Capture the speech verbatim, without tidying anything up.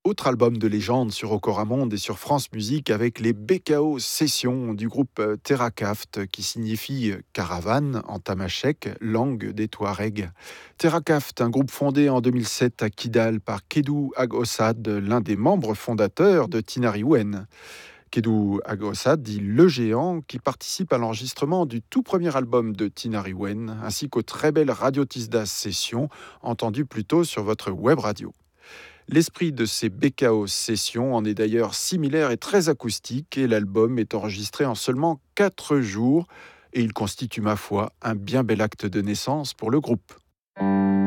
autre album de légende sur Okoramonde et sur France Musique avec les B K O Sessions du groupe euh, Terrakaft qui signifie euh, caravane en tamashek, langue des Touaregs. Terrakaft, un groupe fondé en deux mille sept à Kidal par Kedou Ag Ossad, l'un des membres fondateurs de Tinariwen. Kedou Ag Ossad dit le géant qui participe à l'enregistrement du tout premier album de Tinariwen ainsi qu'aux très belles Radio Tisdas Sessions entendues plus tôt sur votre web radio. L'esprit de ces B K O Sessions en est d'ailleurs similaire et très acoustique et l'album est enregistré en seulement quatre jours et il constitue, ma foi, un bien bel acte de naissance pour le groupe.